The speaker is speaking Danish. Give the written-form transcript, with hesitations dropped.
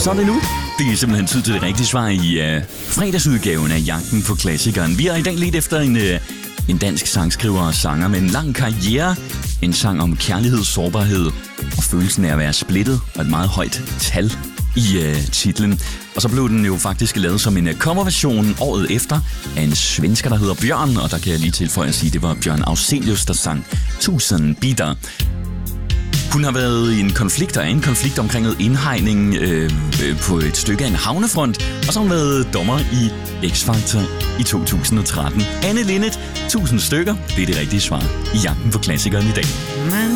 så er det nu. Det er simpelthen tid til det rigtige svar i fredagsudgaven af Jagten på Klassikeren. Vi er i dag lidt efter en dansk sangskriver og sanger med en lang karriere. En sang om kærlighed, sårbarhed og følelsen af at være splittet og et meget højt tal i titlen. Og så blev den jo faktisk lavet som en coverversion året efter af en svensker, der hedder Bjørn. Og der kan jeg lige tilføje at sige, at det var Bjørn Afzelius, der sang 1000 bitter. Hun har været i en konflikt, og er en konflikt omkring noget indhegning på et stykke af en havnefront. Og så har hun været dommer i X-Factor i 2013. Anne Linnet, 1000 stykker. Det er det rigtige svar i Jagten på Klassikeren i dag. Man